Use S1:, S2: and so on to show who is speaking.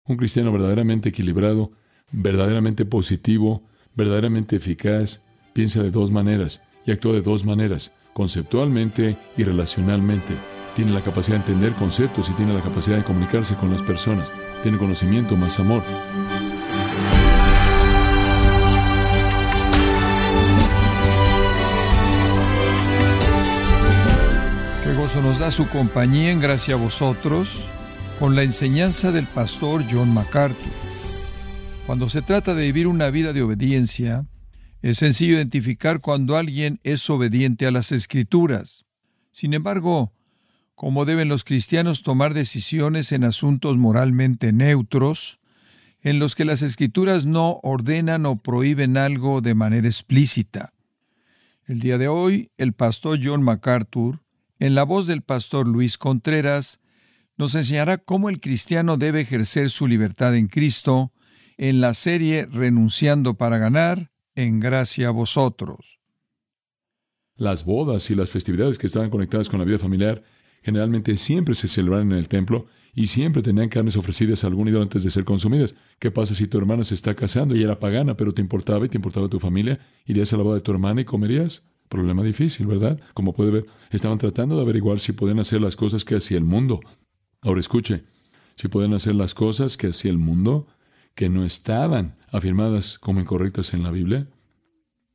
S1: Un cristiano verdaderamente equilibrado, verdaderamente positivo, verdaderamente eficaz, piensa de dos maneras y actúa de dos maneras, conceptualmente y relacionalmente. Tiene la capacidad de entender conceptos y tiene la capacidad de comunicarse con las personas. Tiene conocimiento más amor.
S2: Qué gozo nos da su compañía en Gracia a Vosotros con la enseñanza del pastor John MacArthur. Cuando se trata de vivir una vida de obediencia, es sencillo identificar cuando alguien es obediente a las Escrituras. Sin embargo, ¿cómo deben los cristianos tomar decisiones en asuntos moralmente neutros, en los que las Escrituras no ordenan o prohíben algo de manera explícita? El día de hoy, el pastor John MacArthur, en la voz del pastor Luis Contreras, nos enseñará cómo el cristiano debe ejercer su libertad en Cristo en la serie Renunciando para ganar, en Gracia a Vosotros.
S1: Las bodas y las festividades que estaban conectadas con la vida familiar generalmente siempre se celebraban en el templo y siempre tenían carnes ofrecidas a algún ídolo antes de ser consumidas. ¿Qué pasa si tu hermana se está casando y era pagana, pero te importaba y te importaba tu familia? ¿Irías a la boda de tu hermana y comerías? Problema difícil, ¿verdad? Como puede ver, estaban tratando de averiguar si podían hacer las cosas que hacía el mundo. Ahora escuche, si pueden hacer las cosas que hacía el mundo, que no estaban afirmadas como incorrectas en la Biblia,